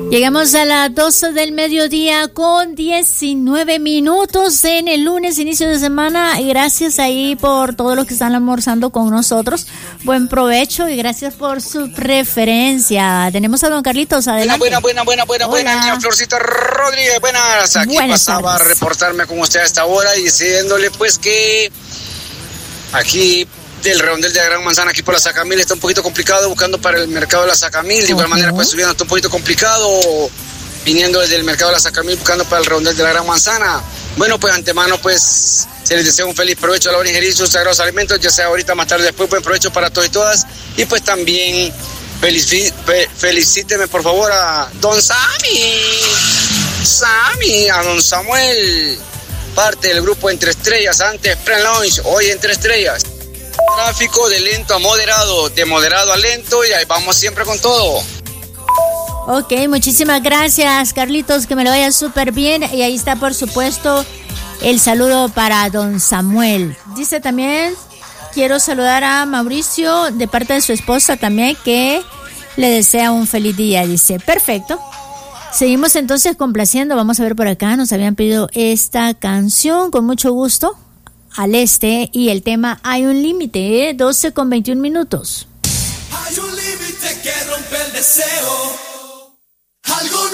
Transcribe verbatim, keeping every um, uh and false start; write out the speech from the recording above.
Llegamos a las doce del mediodía con diecinueve minutos en el lunes, inicio de semana. Y gracias ahí por todos los que están almorzando con nosotros. Buen provecho y gracias por su preferencia. Tenemos a don Carlitos, adelante. Buena, buena, buena, buena, buena, buena, niña Florcita Rodríguez, buenas. Aquí Buenas pasaba tardes. a reportarme con usted a esta hora y diciéndole pues que aquí del redondel de la Gran Manzana, aquí por la Sacamil, está un poquito complicado buscando para el mercado de la Sacamil. De igual Uh-huh. manera, pues subiendo está un poquito complicado viniendo desde el mercado de la Sacamil buscando para el redondel de la Gran Manzana. Bueno, pues antemano, pues se les desea un feliz provecho a la hora de ingerir sus sagrados alimentos, ya sea ahorita, más tarde, después. Buen provecho para todos y todas. Y pues también felici- fe- felicíteme por favor a don Sammy, Sammy, a don Samuel, parte del grupo Entre Estrellas, antes Pre-Launch, hoy Entre Estrellas. Tráfico de lento a moderado, de moderado a lento, y ahí vamos siempre con todo. Ok, muchísimas gracias, Carlitos, que me lo vaya súper bien. Y ahí está, por supuesto, el saludo para don Samuel. Dice también, quiero saludar a Mauricio de parte de su esposa también, que le desea un feliz día, dice. Perfecto. Seguimos entonces complaciendo. Vamos a ver por acá, nos habían pedido esta canción con mucho gusto. Al este, y el tema Hay un límite, ¿eh? doce con veintiún minutos. Hay un límite que rompe el deseo. Algo